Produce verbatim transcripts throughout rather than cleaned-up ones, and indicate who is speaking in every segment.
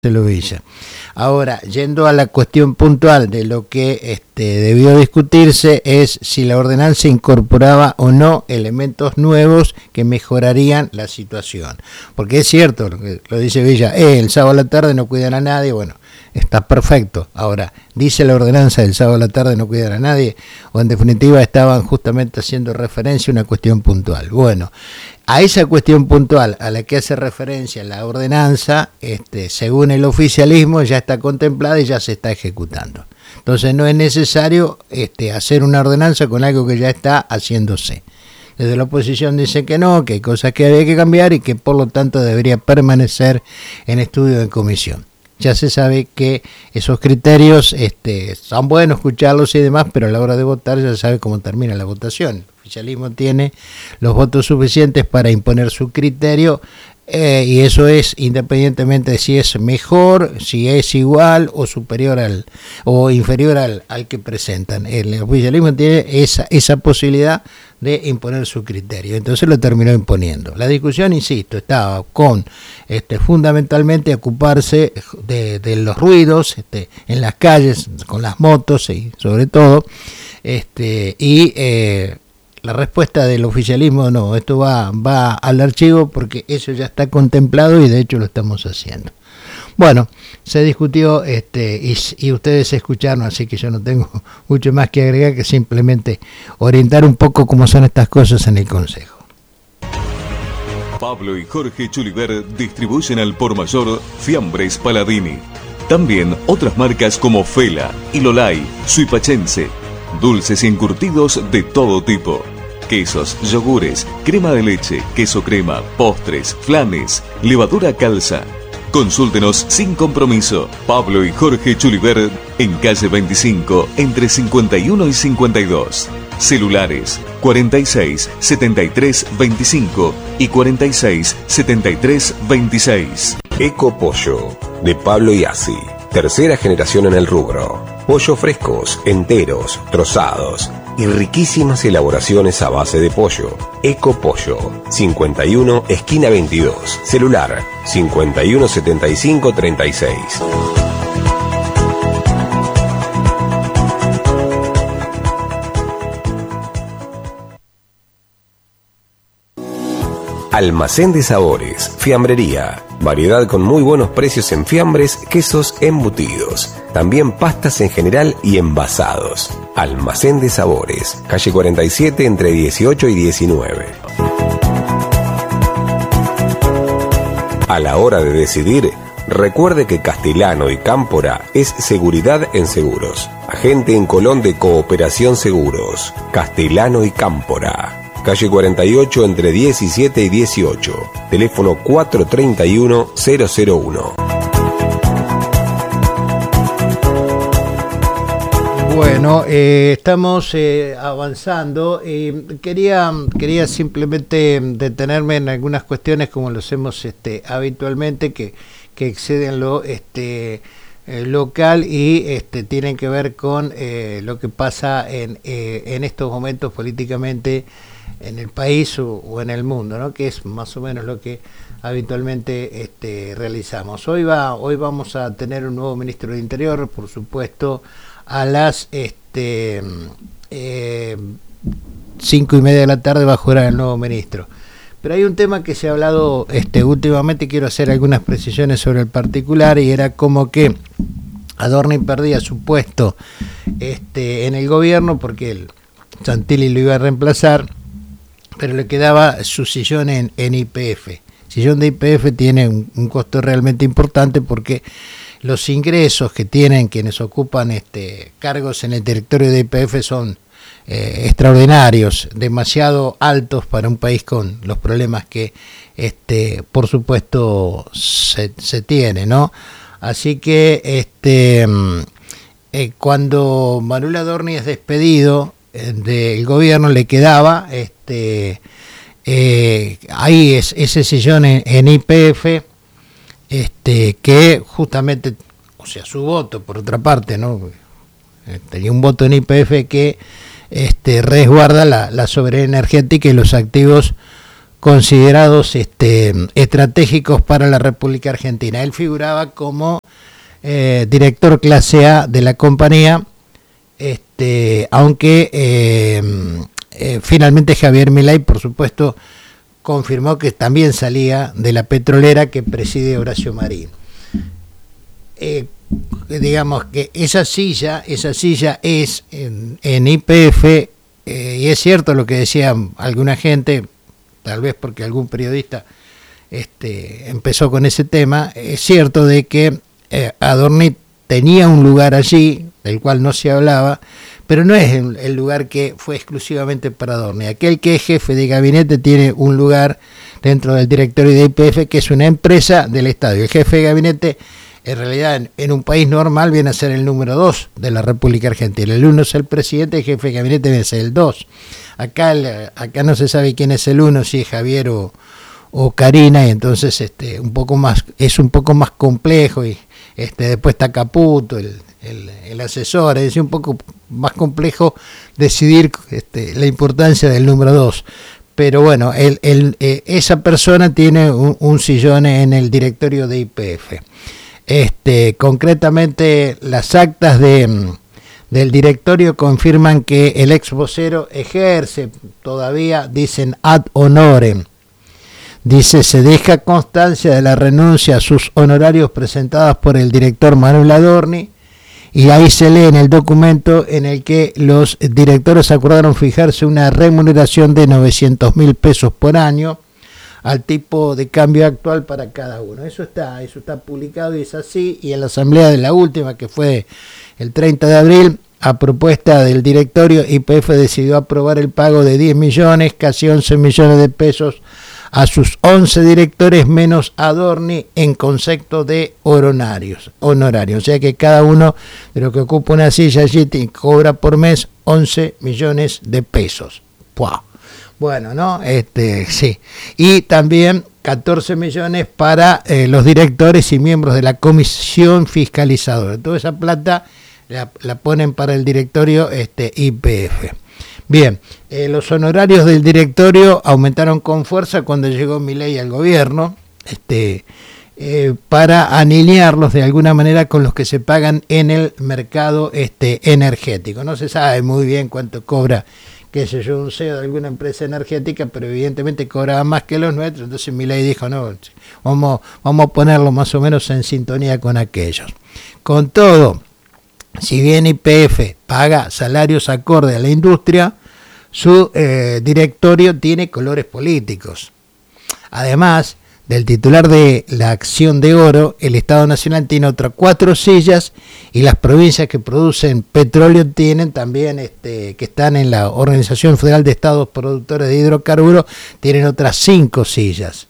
Speaker 1: Marcelo Villa. Ahora, yendo a la cuestión puntual de lo que este, debió discutirse es si la ordenanza incorporaba o no elementos nuevos que mejorarían la situación. Porque es cierto, lo, que, lo dice Villa, eh, el sábado a la tarde no cuidan a nadie, bueno, está perfecto. Ahora, dice la ordenanza del sábado a la tarde no cuidan a nadie, o en definitiva estaban justamente haciendo referencia a una cuestión puntual. Bueno, a esa cuestión puntual a la que hace referencia la ordenanza, este, según el oficialismo, ya está contemplada y ya se está ejecutando. Entonces no es necesario este, hacer una ordenanza con algo que ya está haciéndose. Desde la oposición dicen que no, que hay cosas que había que cambiar y que por lo tanto debería permanecer en estudio en comisión. Ya se sabe que esos criterios este, son buenos escucharlos y demás, pero a la hora de votar ya se sabe cómo termina la votación. El oficialismo tiene los votos suficientes para imponer su criterio eh, y eso es independientemente de si es mejor, si es igual o superior al o inferior al, al que presentan. El oficialismo tiene esa, esa posibilidad de imponer su criterio, entonces lo terminó imponiendo. La discusión, insisto, estaba con este, fundamentalmente ocuparse de, de los ruidos este, en las calles, con las motos y sobre todo, este, y eh, la respuesta del oficialismo, no, esto va, va al archivo porque eso ya está contemplado y de hecho lo estamos haciendo. Bueno, se discutió este, y, y ustedes escucharon, así que yo no tengo mucho más que agregar que simplemente orientar un poco cómo son estas cosas en el Consejo.
Speaker 2: Pablo y Jorge Chuliver distribuyen al por mayor Fiambres Paladini. También otras marcas como Fela, Ilolai, Suipachense, dulces y encurtidos de todo tipo. Quesos, yogures, crema de leche, queso crema, postres, flanes, levadura calza. Consúltenos sin compromiso. Pablo y Jorge Chuliver en calle veinticinco, entre cincuenta y uno y cincuenta y dos. Celulares cuarenta y seis, setenta y tres, veinticinco y cuarenta y seis, setenta y tres, veintiséis.
Speaker 3: Eco Pollo, de Pablo Iasi. Tercera generación en el rubro. Pollo frescos, enteros, trozados y riquísimas elaboraciones a base de pollo. Eco Pollo, cincuenta y uno, esquina veintidós. Celular, cincuenta y uno, setenta y cinco, treinta y seis. Almacén de Sabores, Fiambrería. Variedad con muy buenos precios en fiambres, quesos, embutidos. También pastas en general y envasados. Almacén de Sabores, calle cuarenta y siete, entre dieciocho y diecinueve. A la hora de decidir, recuerde que Castellano y Cámpora es seguridad en seguros. Agente en Colón de Cooperación Seguros. Castellano y Cámpora. Calle cuarenta y ocho, entre diecisiete y dieciocho. Teléfono cuatro treinta y uno, cero cero uno.
Speaker 1: Bueno, eh, estamos eh, avanzando. Eh, quería, quería simplemente detenerme en algunas cuestiones como lo hacemos este, habitualmente, que, que exceden lo este, eh, local y este, tienen que ver con eh, lo que pasa en, eh, en estos momentos políticamente en el país o, o en el mundo, ¿no? Que es más o menos lo que habitualmente este, realizamos. Hoy va, hoy vamos a tener un nuevo ministro de Interior, por supuesto, a las este, eh, cinco y media de la tarde va a jurar el nuevo ministro. Pero hay un tema que se ha hablado este, últimamente, quiero hacer algunas precisiones sobre el particular, y era como que Adorni perdía su puesto este, en el gobierno porque el Santilli lo iba a reemplazar, pero le quedaba su sillón en, en Y P F. Sillón de Y P F tiene un, un costo realmente importante porque los ingresos que tienen quienes ocupan este, cargos en el directorio de Y P F son eh, extraordinarios, demasiado altos para un país con los problemas que, este, por supuesto, se, se tiene, ¿no? Así que este, eh, cuando Manuel Adorni es despedido del gobierno, le quedaba este eh, ahí es ese sillón en, en Y P F, este que justamente, o sea, su voto por otra parte, no tenía un voto en Y P F que este resguarda la, la soberanía energética y los activos considerados este, estratégicos para la República Argentina. Él figuraba como eh, director clase A de la compañía, este, aunque eh, eh, finalmente Javier Milei, por supuesto, confirmó que también salía de la petrolera que preside Horacio Marín. Eh, digamos que esa silla, esa silla es en, en Y P F, eh, y es cierto lo que decía alguna gente, tal vez porque algún periodista este, empezó con ese tema, es cierto de que eh, Adorni tenía un lugar allí, del cual no se hablaba, pero no es el, el lugar que fue exclusivamente para Adorni. Aquel que es jefe de gabinete tiene un lugar dentro del directorio de Y P F, que es una empresa del Estado. El jefe de gabinete, en realidad, en, en un país normal viene a ser el número dos de la República Argentina. El uno es el presidente, el jefe de gabinete viene a ser el dos. Acá, el, acá no se sabe quién es el uno, si es Javier o, o Karina, y entonces este, un poco más, es un poco más complejo, y este, después está Caputo, el, el, el asesor, es decir, un poco más complejo decidir este, la importancia del número dos. Pero bueno, el, el, eh, esa persona tiene un, un sillón en el directorio de Y P F. Este, concretamente, las actas de, del directorio confirman que el ex vocero ejerce todavía, dicen ad honorem. Dice, se deja constancia de la renuncia a sus honorarios presentadas por el director Manuel Adorni, y ahí se lee en el documento en el que los directores acordaron fijarse una remuneración de novecientos mil pesos por año al tipo de cambio actual para cada uno. Eso está, eso está publicado y es así, y en la asamblea de la última, que fue el treinta de abril, a propuesta del directorio, Y P F decidió aprobar el pago de diez millones, casi once millones de pesos a sus once directores menos Adorni en concepto de honorarios, honorarios. O sea que cada uno de los que ocupa una silla allí cobra por mes once millones de pesos. ¡Puah! Bueno, ¿no? Este, sí. Y también catorce millones para eh, los directores y miembros de la comisión fiscalizadora. Toda esa plata la, la ponen para el directorio este, Y P F. Bien, eh, los honorarios del directorio aumentaron con fuerza cuando llegó Milei al gobierno, este, eh, para alinearlos de alguna manera con los que se pagan en el mercado este, energético. No se sabe muy bien cuánto cobra, qué sé yo, un C E O de alguna empresa energética, pero evidentemente cobraba más que los nuestros. Entonces Milei dijo, no, vamos, vamos a ponerlo más o menos en sintonía con aquellos. Con todo, si bien Y P F paga salarios acorde a la industria, su eh, directorio tiene colores políticos. Además del titular de la acción de oro, el Estado Nacional tiene otras cuatro sillas, y las provincias que producen petróleo tienen también, este, que están en la Organización Federal de Estados Productores de Hidrocarburos, tienen otras cinco sillas.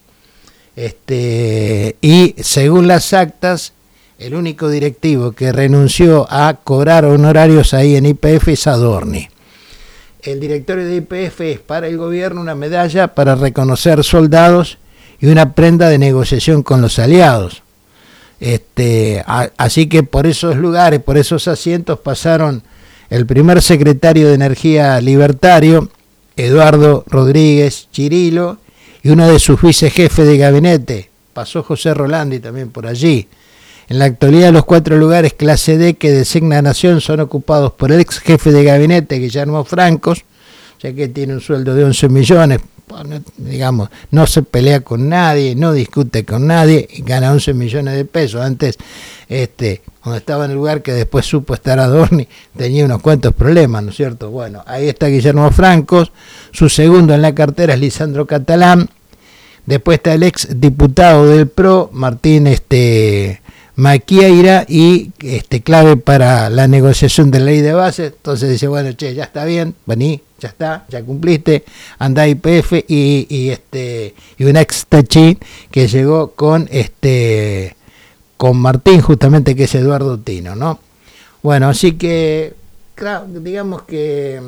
Speaker 1: Este, y según las actas, el único directivo que renunció a cobrar honorarios ahí en Y P F es Adorni. El directorio de Y P F es para el gobierno una medalla para reconocer soldados y una prenda de negociación con los aliados. Este, a, así que por esos lugares, por esos asientos pasaron el primer secretario de Energía libertario, Eduardo Rodríguez Chirilo, y uno de sus vicejefes de gabinete, pasó José Rolandi también por allí. En la actualidad, los cuatro lugares clase D que designa Nación son ocupados por el ex jefe de gabinete, Guillermo Francos, ya que tiene un sueldo de once millones, bueno, digamos, no se pelea con nadie, no discute con nadie, y gana once millones de pesos. Antes, este, cuando estaba en el lugar que después supo estar Adorni, tenía unos cuantos problemas, ¿no es cierto? Bueno, ahí está Guillermo Francos, su segundo en la cartera es Lisandro Catalán, después está el ex diputado del P R O, Martín este, Maquieira, y este, clave para la negociación de la ley de base. Entonces dice, bueno, che, ya está bien, vení, ya está, ya cumpliste, anda a Y P F, y, y este y un ex Tachín que llegó con este con Martín, justamente, que es Eduardo Tino, ¿no? Bueno, así que claro, digamos que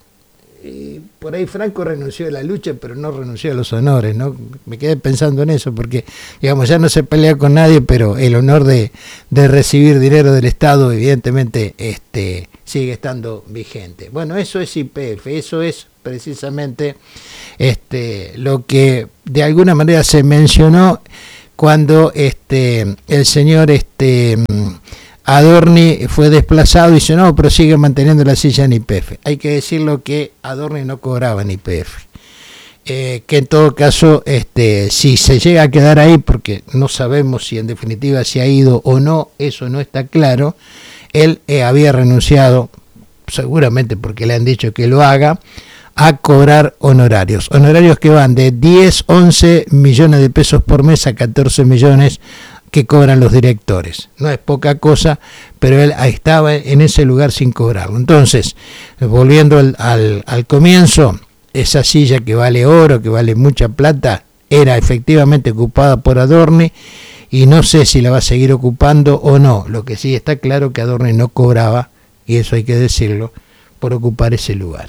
Speaker 1: y por ahí Franco renunció a la lucha, pero no renunció a los honores, ¿no? Me quedé pensando en eso, porque digamos, ya no se pelea con nadie, pero el honor de, de recibir dinero del Estado evidentemente este sigue estando vigente. Bueno, eso es Y P F, eso es precisamente este, lo que de alguna manera se mencionó cuando este, el señor este, Adorni fue desplazado y dice, no, pero sigue manteniendo la silla en Y P F. Hay que decirlo que Adorni no cobraba en Y P F. Eh, que en todo caso, este, si se llega a quedar ahí, porque no sabemos si en definitiva se ha ido o no, eso no está claro, él eh, había renunciado, seguramente porque le han dicho que lo haga, a cobrar honorarios. Honorarios que van de diez, once millones de pesos por mes a catorce millones que cobran los directores. No es poca cosa, pero él estaba en ese lugar sin cobrarlo. Entonces, volviendo al, al, al comienzo, esa silla que vale oro, que vale mucha plata, era efectivamente ocupada por Adorni y no sé si la va a seguir ocupando o no. Lo que sí está claro que Adorni no cobraba, y eso hay que decirlo, por ocupar ese lugar.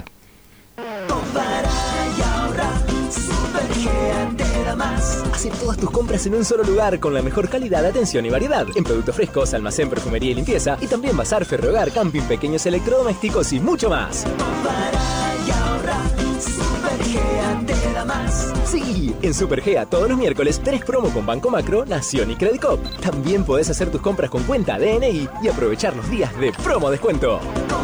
Speaker 4: Hace todas tus compras en un solo lugar con la mejor calidad, atención y variedad. En productos frescos, almacén, perfumería y limpieza. Y también bazar, ferrohogar, camping, pequeños electrodomésticos y mucho más. Sí, en Supergea todos los miércoles tenés promo con Banco Macro, Nación y Credicop. También podés hacer tus compras con cuenta D N I y aprovechar los días de promo descuento.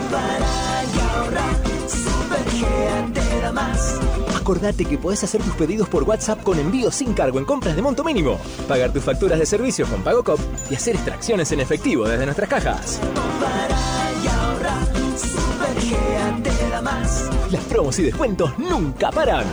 Speaker 4: Acordate que podés hacer tus pedidos por WhatsApp con envío sin cargo en compras de monto mínimo, pagar tus facturas de servicios con PagoCop y hacer extracciones en efectivo desde nuestras cajas. Las promos y descuentos nunca paran.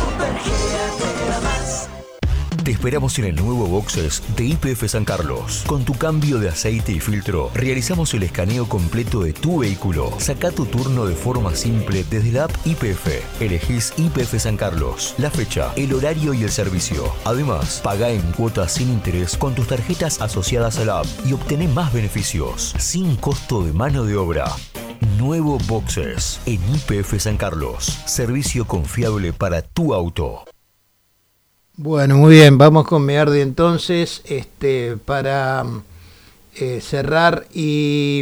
Speaker 5: Te esperamos en el nuevo Boxes de Y P F San Carlos. Con tu cambio de aceite y filtro, realizamos el escaneo completo de tu vehículo. Saca tu turno de forma simple desde la app Y P F. Elegís Y P F San Carlos, la fecha, el horario y el servicio. Además, paga en cuotas sin interés con tus tarjetas asociadas a la app y obtené más beneficios, sin costo de mano de obra. Nuevo Boxes en Y P F San Carlos. Servicio confiable para tu auto.
Speaker 1: Bueno, muy bien, vamos con Meardi entonces, este, para eh, cerrar y,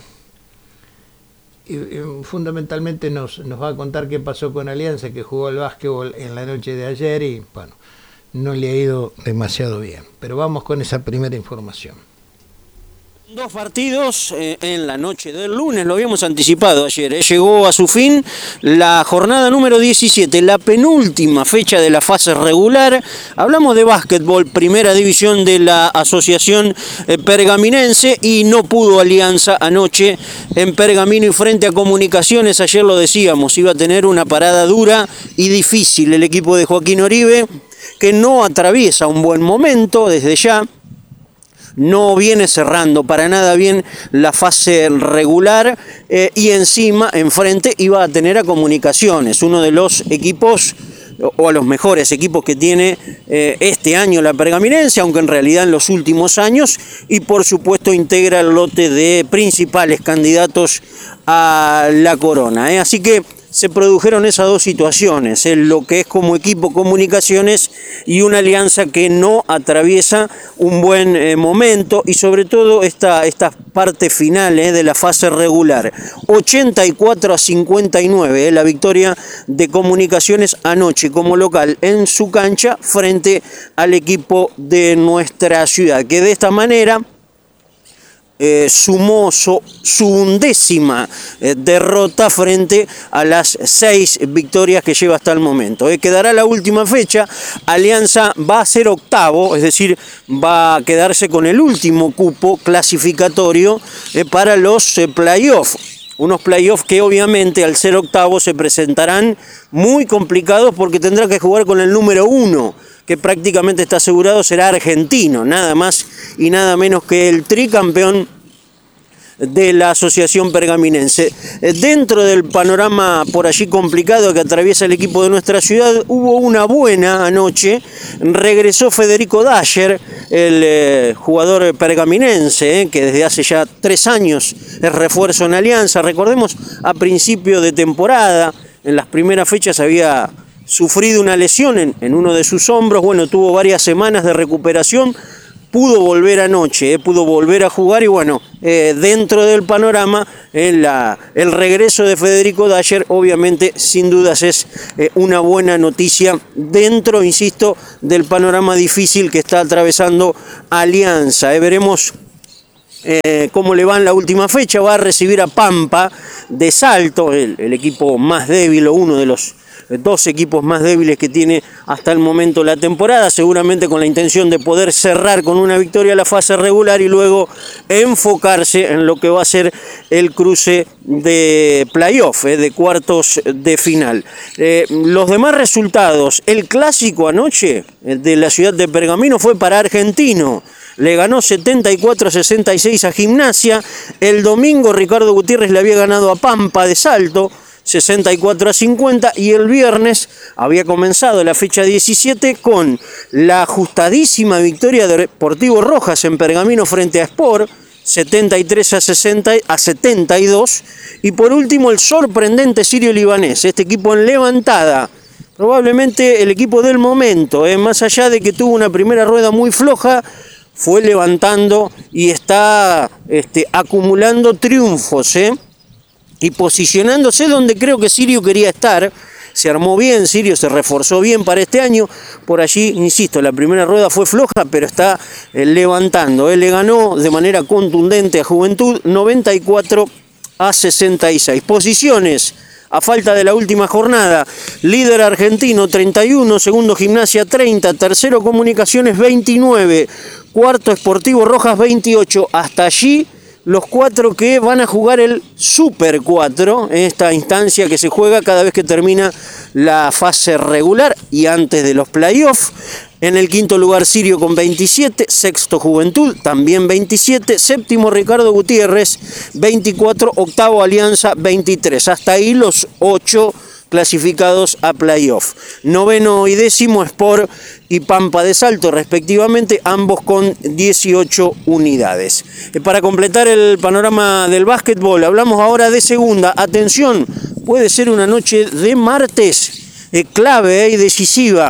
Speaker 1: y, y fundamentalmente nos, nos va a contar qué pasó con Alianza, que jugó al básquetbol en la noche de ayer y bueno, no le ha ido demasiado bien, pero vamos con esa primera información.
Speaker 6: Dos partidos eh, en la noche del lunes, lo habíamos anticipado ayer, eh, llegó a su fin la jornada número diecisiete, la penúltima fecha de la fase regular. Hablamos de básquetbol, primera división de la Asociación eh, Pergaminense, y no pudo Alianza anoche en Pergamino y frente a Comunicaciones. Ayer lo decíamos, iba a tener una parada dura y difícil el equipo de Joaquín Oribe, que no atraviesa un buen momento desde ya. No viene cerrando para nada bien la fase regular eh, y encima, enfrente, iba a tener a Comunicaciones, uno de los equipos o a los mejores equipos que tiene eh, este año la Pergaminense, aunque en realidad en los últimos años, y por supuesto integra el lote de principales candidatos a la corona. ¿eh? Así que se produjeron esas dos situaciones, en lo que es como equipo Comunicaciones y una Alianza que no atraviesa un buen eh, momento, y sobre todo esta, esta parte final eh, de la fase regular. ochenta y cuatro a cincuenta y nueve, eh, la victoria de Comunicaciones anoche como local en su cancha frente al equipo de nuestra ciudad, que de esta manera Eh, sumó su, su undécima eh, derrota frente a las seis victorias que lleva hasta el momento. Eh, quedará la última fecha, Alianza va a ser octavo, es decir, va a quedarse con el último cupo clasificatorio eh, para los eh, playoffs. Unos playoffs que obviamente al ser octavo se presentarán muy complicados porque tendrá que jugar con el número uno, que prácticamente está asegurado será argentino, nada más y nada menos que el tricampeón de la Asociación Pergaminense. Dentro del panorama por allí complicado que atraviesa el equipo de nuestra ciudad, hubo una buena anoche. Regresó Federico Dayer, el eh, jugador pergaminense, eh, que desde hace ya tres años es refuerzo en Alianza. Recordemos, a principio de temporada, en las primeras fechas había sufrido una lesión en, en uno de sus hombros. Bueno, tuvo varias semanas de recuperación, pudo volver anoche, eh, pudo volver a jugar y bueno, eh, dentro del panorama, eh, la, el regreso de Federico Dyer obviamente sin dudas es eh, una buena noticia dentro, insisto, del panorama difícil que está atravesando Alianza. Eh, veremos Eh, cómo le va en la última fecha. Va a recibir a Pampa de Salto, el, el equipo más débil o uno de los dos equipos más débiles que tiene hasta el momento la temporada, seguramente con la intención de poder cerrar con una victoria la fase regular y luego enfocarse en lo que va a ser el cruce de playoff, eh, de cuartos de final. Eh, los demás resultados, el clásico anoche de la ciudad de Pergamino fue para Argentino. Le ganó setenta y cuatro a sesenta y seis a Gimnasia. El domingo Ricardo Gutiérrez le había ganado a Pampa de Salto, sesenta y cuatro a cincuenta. Y el viernes había comenzado la fecha diecisiete con la ajustadísima victoria de Deportivo Rojas en Pergamino frente a Sport, setenta y tres a sesenta a setenta y dos. Y por último el sorprendente Sirio Libanés, este equipo en levantada. Probablemente el equipo del momento, eh, más allá de que tuvo una primera rueda muy floja, fue levantando y está este, acumulando triunfos, ¿eh? Y posicionándose donde creo que Sirio quería estar. Se armó bien, Sirio se reforzó bien para este año. Por allí, insisto, la primera rueda fue floja, pero está eh, levantando. Él le ganó de manera contundente a Juventud, noventa y cuatro a sesenta y seis. Posiciones a falta de la última jornada: líder Argentino treinta y uno, segundo Gimnasia treinta, tercero Comunicaciones veintinueve, cuarto Sportivo Rojas veintiocho. Hasta allí los cuatro que van a jugar el Super cuatro, en esta instancia que se juega cada vez que termina la fase regular y antes de los playoffs. En el quinto lugar Sirio con veintisiete, sexto Juventud también veintisiete, séptimo Ricardo Gutiérrez veinticuatro, octavo Alianza veintitrés. Hasta ahí los ocho clasificados a playoff. Noveno y décimo Sport y Pampa de Salto respectivamente, ambos con dieciocho unidades. Para completar el panorama del básquetbol, hablamos ahora de segunda. Atención, puede ser una noche de martes eh, clave y decisiva.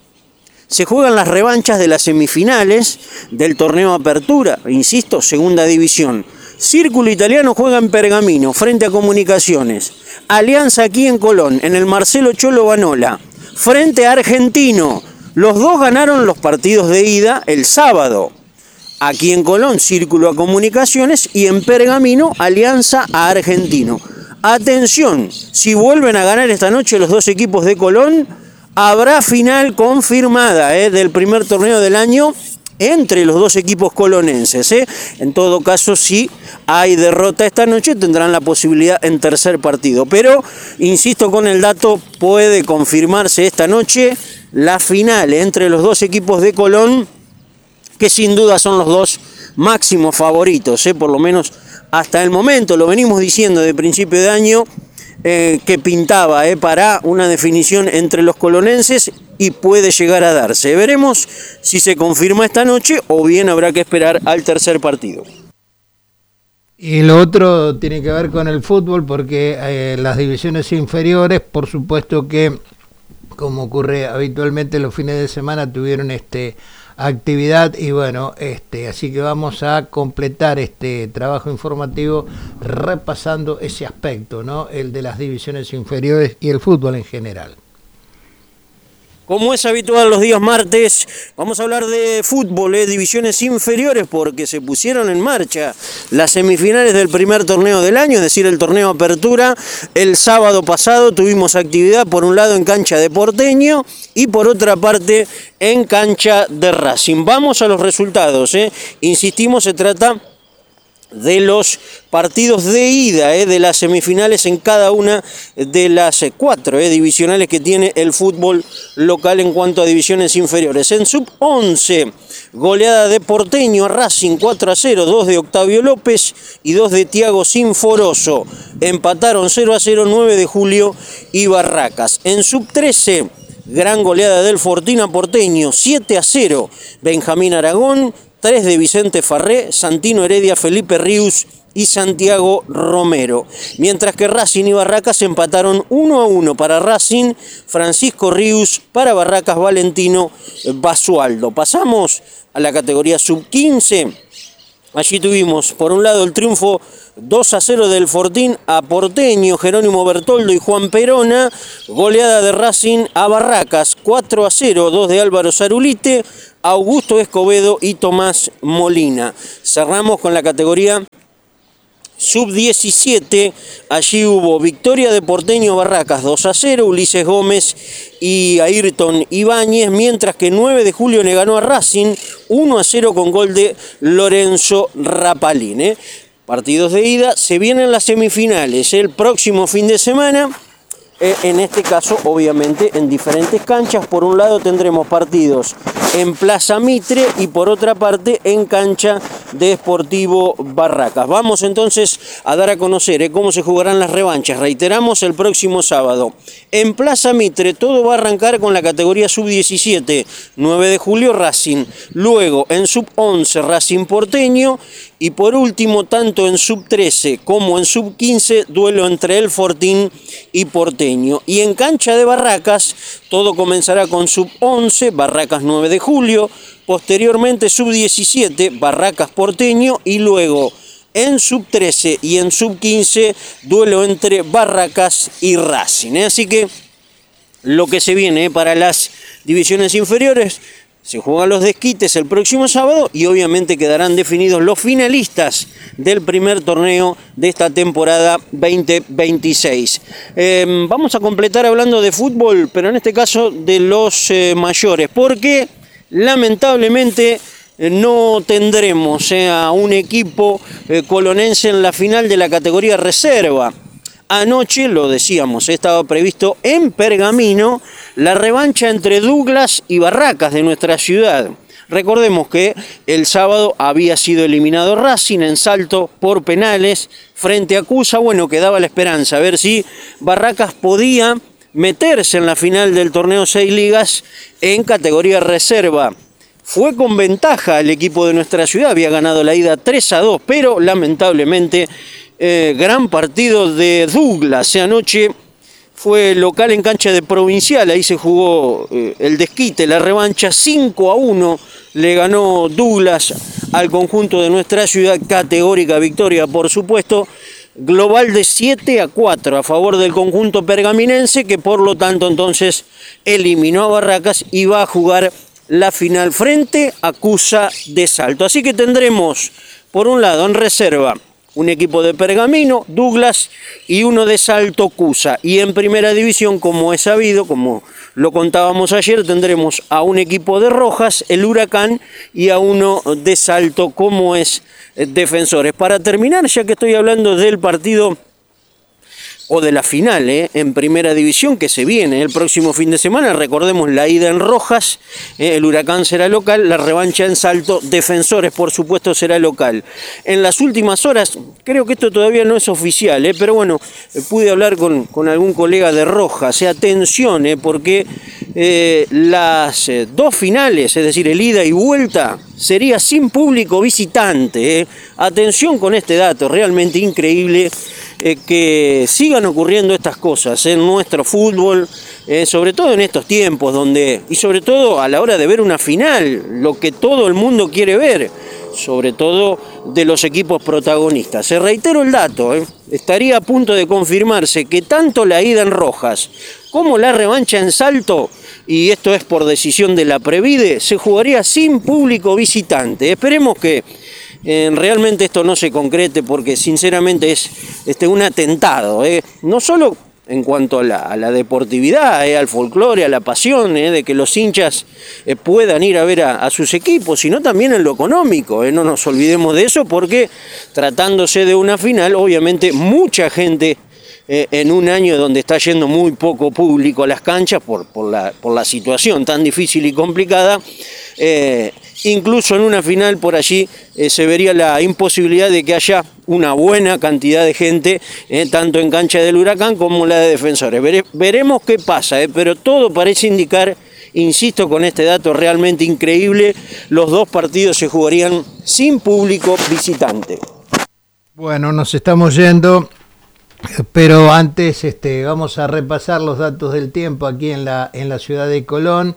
Speaker 6: Se juegan las revanchas de las semifinales del torneo Apertura, insisto, segunda división. Círculo Italiano juega en Pergamino, frente a Comunicaciones. Alianza aquí en Colón, en el Marcelo Cholo Banola, frente a Argentino. Los dos ganaron los partidos de ida el sábado. Aquí en Colón, Círculo a Comunicaciones, y en Pergamino, Alianza a Argentino. Atención, si vuelven a ganar esta noche los dos equipos de Colón, habrá final confirmada eh, del primer torneo del año entre los dos equipos colonenses. ¿eh? En todo caso, si hay derrota esta noche, tendrán la posibilidad en tercer partido. Pero, insisto con el dato, puede confirmarse esta noche la final entre los dos equipos de Colón, que sin duda son los dos máximos favoritos, ¿eh? por lo menos hasta el momento. Lo venimos diciendo de principio de año, eh, que pintaba eh, para una definición entre los colonenses, y puede llegar a darse. Veremos si se confirma esta noche o bien habrá que esperar al tercer partido.
Speaker 1: Y lo otro tiene que ver con el fútbol, porque eh, las divisiones inferiores, por supuesto que, como ocurre habitualmente los fines de semana, tuvieron este actividad, y bueno, este así que vamos a completar este trabajo informativo repasando ese aspecto, ¿no? El de las divisiones inferiores y el fútbol en general.
Speaker 6: Como es habitual los días martes, vamos a hablar de fútbol, eh, divisiones inferiores, porque se pusieron en marcha las semifinales del primer torneo del año, es decir, el torneo Apertura. El sábado pasado tuvimos actividad, por un lado en cancha de Porteño y por otra parte en cancha de Racing. Vamos a los resultados, eh. insistimos, se trata de los partidos de ida eh, de las semifinales en cada una de las eh, cuatro eh, divisionales que tiene el fútbol local en cuanto a divisiones inferiores. En sub once, goleada de Porteño a Racing cuatro a cero, dos de Octavio López y dos de Tiago Sinforoso. Empataron cero a cero nueve de Julio y Barracas. En sub trece, gran goleada del Fortín a Porteño, siete a cero, Benjamín Aragón, tres de Vicente Farré, Santino Heredia, Felipe Rius y Santiago Romero. Mientras que Racing y Barracas empataron uno a uno para Racing, Francisco Rius, para Barracas Valentino Basualdo. Pasamos a la categoría sub quince. Allí tuvimos, por un lado, el triunfo dos a cero del Fortín a Porteño, Jerónimo Bertoldo y Juan Perona. Goleada de Racing a Barracas, cuatro a cero, dos de Álvaro Zarulite, Augusto Escobedo y Tomás Molina. Cerramos con la categoría sub diecisiete, allí hubo victoria de Porteño Barracas dos a cero, Ulises Gómez y Ayrton Ibáñez, mientras que nueve de julio le ganó a Racing uno a cero con gol de Lorenzo Rapalín. ¿eh? Partidos de ida, se vienen las semifinales el próximo fin de semana. En este caso, obviamente, en diferentes canchas. Por un lado tendremos partidos en Plaza Mitre y por otra parte en cancha de Sportivo Barracas. Vamos entonces a dar a conocer ¿eh? cómo se jugarán las revanchas. Reiteramos, el próximo sábado. En Plaza Mitre todo va a arrancar con la categoría sub diecisiete, nueve de julio Racing. Luego en sub once Racing Porteño. Y por último, tanto en sub trece como en sub quince, duelo entre el Fortín y Porteño. Y en cancha de Barracas, todo comenzará con sub once, Barracas nueve de julio, posteriormente sub diecisiete, Barracas Porteño, y luego en sub trece y en sub quince, duelo entre Barracas y Racing. Así que lo que se viene para las divisiones inferiores: se juegan los desquites el próximo sábado y obviamente quedarán definidos los finalistas del primer torneo de esta temporada veinte veintiséis. Eh, vamos a completar hablando de fútbol, pero en este caso de los eh, mayores, porque lamentablemente eh, no tendremos eh, a un equipo eh, colonense en la final de la categoría reserva. Anoche, lo decíamos, estaba previsto en Pergamino la revancha entre Douglas y Barracas de nuestra ciudad. Recordemos que el sábado había sido eliminado Racing en Salto por penales frente a Cusa. Bueno, quedaba la esperanza a ver si Barracas podía meterse en la final del torneo seis ligas en categoría reserva. Fue con ventaja el equipo de nuestra ciudad, había ganado la ida tres a dos, pero lamentablemente Eh, gran partido de Douglas. Anoche fue local en cancha de Provincial, ahí se jugó eh, el desquite, la revancha. Cinco a uno le ganó Douglas al conjunto de nuestra ciudad, categórica victoria por supuesto, global de siete a cuatro a favor del conjunto pergaminense, que por lo tanto entonces eliminó a Barracas y va a jugar la final frente a Cusa de Salto. Así que tendremos, por un lado, en reserva un equipo de Pergamino, Douglas, y uno de Salto, Cusa. Y en primera división, como es sabido, como lo contábamos ayer, tendremos a un equipo de Rojas, el Huracán, y a uno de Salto, como es Defensores. Para terminar, ya que estoy hablando del partido o de la final eh, en primera división que se viene el próximo fin de semana, recordemos la ida en Rojas, eh, el Huracán será local, la revancha en Salto, Defensores por supuesto será local. En las últimas horas, creo que esto todavía no es oficial, eh, pero bueno, eh, pude hablar con, con algún colega de Rojas, eh, atención, eh, porque eh, las eh, dos finales, es decir, el ida y vuelta, sería sin público visitante. Eh. Atención con este dato, realmente increíble. Eh, que sigan ocurriendo estas cosas en nuestro fútbol, eh, sobre todo en estos tiempos donde, y sobre todo a la hora de ver una final, lo que todo el mundo quiere ver, sobre todo de los equipos protagonistas. Se reitero el dato, eh, estaría a punto de confirmarse que tanto la ida en Rojas como la revancha en Salto, y esto es por decisión de la Previde, se jugaría sin público visitante. Esperemos que Eh, realmente esto no se concrete, porque sinceramente es este, un atentado, eh, no solo en cuanto a la, a la deportividad, eh, al folclore, a la pasión eh, de que los hinchas eh, puedan ir a ver a, a sus equipos, sino también en lo económico, eh, no nos olvidemos de eso, porque tratándose de una final, obviamente mucha gente eh, en un año donde está yendo muy poco público a las canchas por, por, la, por la situación tan difícil y complicada, eh, incluso en una final por allí eh, se vería la imposibilidad de que haya una buena cantidad de gente, eh, tanto en cancha del Huracán como la de Defensores. Vere, veremos qué pasa, eh, pero todo parece indicar, insisto con este dato realmente increíble, los dos partidos se jugarían sin público visitante.
Speaker 1: Bueno, nos estamos yendo, pero antes este, vamos a repasar los datos del tiempo aquí en la, en la ciudad de Colón.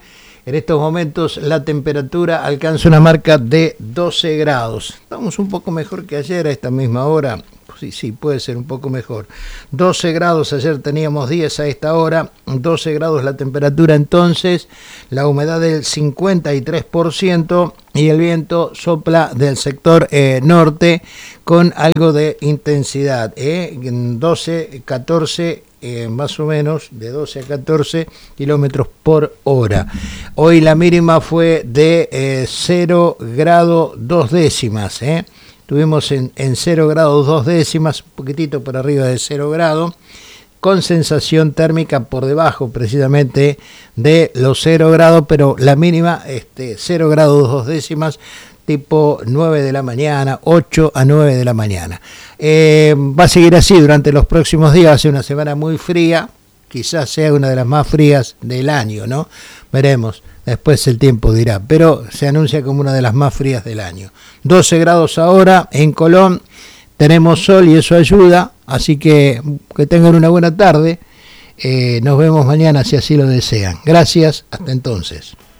Speaker 1: En estos momentos la temperatura alcanza una marca de doce grados. Estamos un poco mejor que ayer a esta misma hora. Sí, sí, puede ser un poco mejor. doce grados, ayer teníamos diez a esta hora. doce grados la temperatura entonces. La humedad del cincuenta y tres por ciento y el viento sopla del sector eh, norte con algo de intensidad. Eh, doce, catorce Eh, más o menos de doce a catorce kilómetros por hora. Hoy la mínima fue de eh, cero grado dos décimas. Eh. Estuvimos en, en cero grados dos décimas, un poquitito por arriba de cero grado, con sensación térmica por debajo precisamente de los cero grados, pero la mínima este, cero grados dos décimas, tipo nueve de la mañana, ocho a nueve de la mañana. Eh, va a seguir así durante los próximos días, va a ser una semana muy fría, quizás sea una de las más frías del año, ¿no? Veremos, después el tiempo dirá, pero se anuncia como una de las más frías del año. doce grados ahora en Colón, tenemos sol y eso ayuda, así que que tengan una buena tarde, eh, nos vemos mañana si así lo desean. Gracias, hasta entonces.